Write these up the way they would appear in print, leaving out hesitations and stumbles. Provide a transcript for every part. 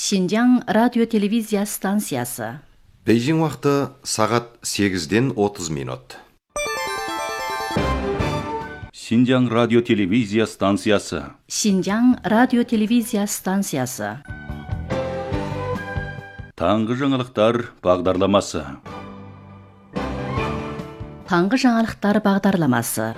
Шинжаң радио-телевизия станциясы. Бейжің уақыты сағат 8-ден 30 минут. Шинжаң радио-телевизия станциясы. Шинжаң радио-телевизия станциясы. Таңғы жаңалықтар бағдарламасы. Таңғы жаңалықтар бағдарламасы.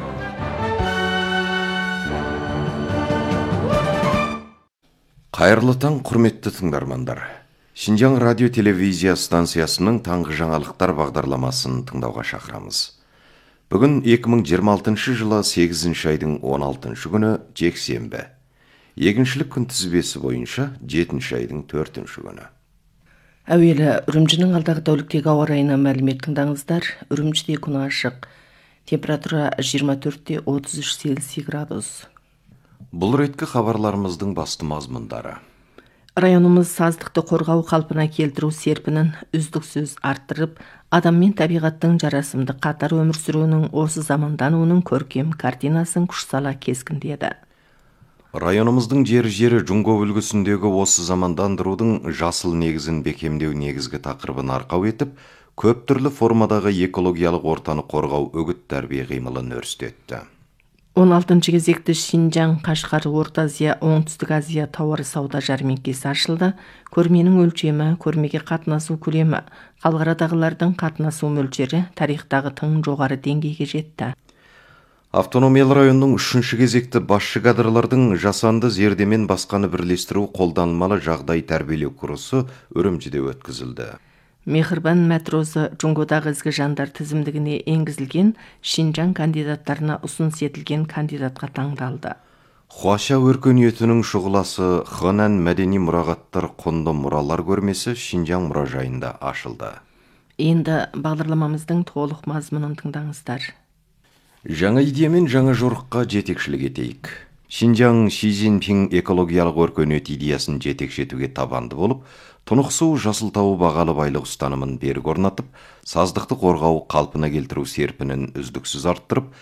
Қайырлы таң, құрметті тыңдармандар. Шинжаң радио-телевизия станциясының таңғы жаңалықтар бағдарламасын тыңдауға шақырамыз. Бүгін 2026 жылы 8 айдың 16 күні жексенбі. Егіншілік күнтізбесі бойынша 7 айдың 4 күні. Әуелі Үрімжінің алдағы тәуліктегі ауа райына мәлімет тыңдаңыздар. Үрімжіде күн ашық. Температура 24-33 Цельсий градус. Бұл реткі хабарларымыздың басты мазмұндары. Районымыз саздықты қорғау қалпына келтіру серпінін үздіксіз арттырып, адам мен табиғаттың жарасымды қатар өмір сүруінің осы замандануының көркем картинасын күш сала кескіндеді. Районымыздың жері Жұңго үлгісіндегі осы замандандырудың жасыл негізін бекемдеу негізгі тақырыбын арқау етіп, көп түрлі формадағы экологиялық ортаны қорғау үгіт тәрбие қимылын өрістетті. 16 кезекті Шинжаң, Қашқар, Орта Азия, Оңтүстік Азия тауар сауда жәрмеңкесі ашылды. Көрменің өлшемі, көрмеге қатынасу көлемі, қалғарадағылардың қатынасу мөлшері тарихтағы тың жоғары деңгейге жетті. Автономиялы районның 3 кезекті басшы кадрлардың жасанды зердемен басқаны бірлестіру қолданылмалы жағдай тәрбиелеу курсы Үрімжіде өткізілді. Мехрибан мәтрозы Жұңгодағы ізгі жандар тізімдігіне енгізілген Шинжаң кандидаттарына ұсыныс етілген кандидатқа таңдалды. Хуаша өркениетінің шұғыласы Хынан мәдени мұрағаттар құнды мұралар көрмесі Шинжаң мұражайында ашылды. Енді бағдарламамыздың толық мазмұнын тыңдаңыздар. Жаңа идеямен жаңа жорыққа жетекшілік етейік. Шинжаң Ши Цзиньпин экологиялық өркениет идеясын жетекші етуге табанды болып, тұнықсу жасыл тау бағалы байлық ұстанымын берік орнатып, саздықты қорғау қалпына келтіру серпінін үздіксіз арттырып,